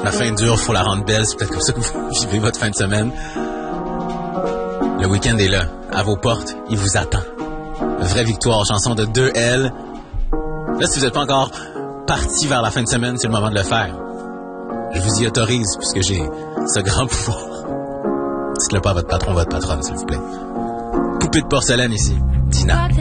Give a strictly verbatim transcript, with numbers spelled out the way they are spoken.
La fin dure, faut la rendre belle. C'est peut-être comme ça que vous vivez votre fin de semaine. Le week-end est là, à vos portes, il vous attend. Vraie victoire, chanson de deux L. Là, si vous n'êtes pas encore parti vers la fin de semaine, c'est le moment de le faire. Je vous y autorise, puisque j'ai ce grand pouvoir. Dites-le pas à votre patron, votre patronne, s'il vous plaît. Poupée de porcelaine ici, Tina.